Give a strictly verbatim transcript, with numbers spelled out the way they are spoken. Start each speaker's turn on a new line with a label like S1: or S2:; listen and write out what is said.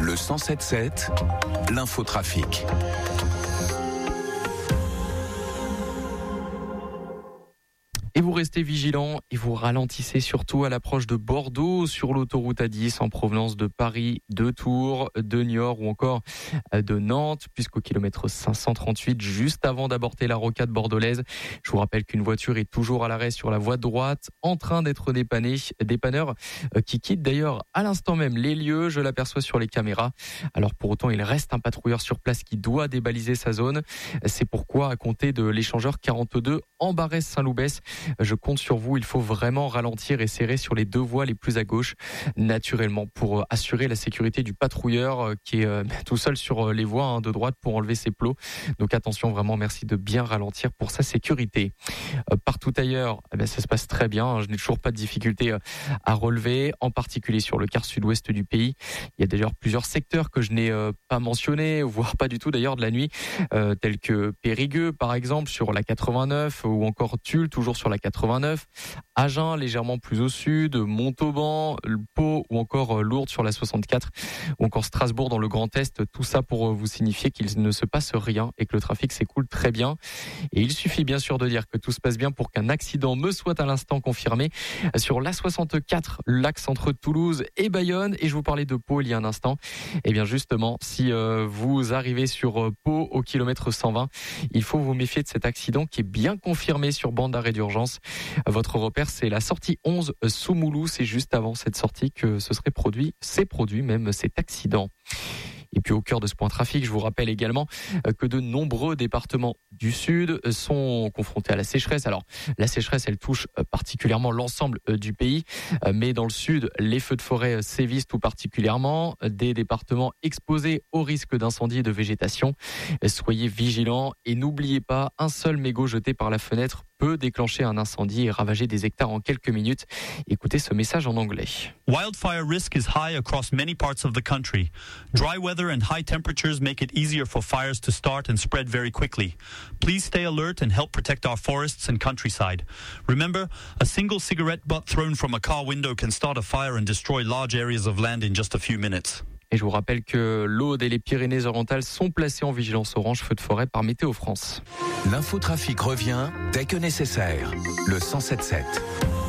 S1: Le cent sept sept, l'infotrafic.
S2: Et vous restez vigilants et vous ralentissez surtout à l'approche de Bordeaux sur l'autoroute A dix en provenance de Paris, de Tours, de Niort ou encore de Nantes, puisqu'au kilomètre cinq cent trente-huit, juste avant d'aborder la rocade bordelaise, je vous rappelle qu'une voiture est toujours à l'arrêt sur la voie droite, en train d'être dépannée. Dépanneur qui quitte d'ailleurs à l'instant même les lieux, je l'aperçois sur les caméras. Alors pour autant, il reste un patrouilleur sur place qui doit débaliser sa zone. C'est pourquoi, à compter de l'échangeur quarante-deux en Barès-Saint-Loubès, je compte sur vous, il faut vraiment ralentir et serrer sur les deux voies les plus à gauche, naturellement, pour assurer la sécurité du patrouilleur qui est tout seul sur les voies de droite pour enlever ses plots. Donc attention, vraiment, merci de bien ralentir pour sa sécurité. Partout ailleurs, eh bien, ça se passe très bien, je n'ai toujours pas de difficulté à relever, en particulier sur le quart sud-ouest du pays. Il y a d'ailleurs plusieurs secteurs que je n'ai pas mentionnés, voire pas du tout d'ailleurs de la nuit, euh, tels que Périgueux par exemple, sur la quatre-vingt-neuf, ou encore Tulle, toujours sur la quatre-vingt-neuf, Agen légèrement plus au sud, Montauban, Pau ou encore Lourdes sur la soixante-quatre, ou encore Strasbourg dans le Grand Est. Tout ça pour vous signifier qu'il ne se passe rien et que le trafic s'écoule très bien. Et il suffit bien sûr de dire que tout se passe bien pour qu'un accident me soit à l'instant confirmé sur l'A soixante-quatre, l'axe entre Toulouse et Bayonne. Et je vous parlais de Pau il y a un instant. Et bien justement, si euh, vous arrivez sur Pau au kilomètre cent vingt, il faut vous méfier de cet accident qui est bien confirmé sur bande d'arrêt d'urgence. Votre repère, c'est la sortie onze sous Moulou. C'est juste avant cette sortie que ce serait produit, c'est produit même cet accident. Et puis au cœur de ce point trafic, je vous rappelle également que de nombreux départements du Sud sont confrontés à la sécheresse. Alors la sécheresse, elle touche particulièrement l'ensemble du pays, mais dans le Sud, les feux de forêt sévissent tout particulièrement. Des départements exposés au risque d'incendie et de végétation. Soyez vigilants et n'oubliez pas, un seul mégot jeté par la fenêtre peut déclencher un incendie et ravager des hectares en quelques minutes. Écoutez ce message en anglais.
S3: Wildfire risk is high across many parts of the country. Dry weather and high temperatures make it easier for fires to start and spread very quickly. Please stay alert and help protect our forests and countryside. Remember, a single cigarette butt thrown from a car window can start a fire and destroy large areas of land in just a few minutes.
S2: Et je vous rappelle que l'Aude et les Pyrénées-Orientales sont placées en vigilance orange feu de forêt par Météo France.
S1: L'infotrafic revient dès que nécessaire. Le cent sept sept.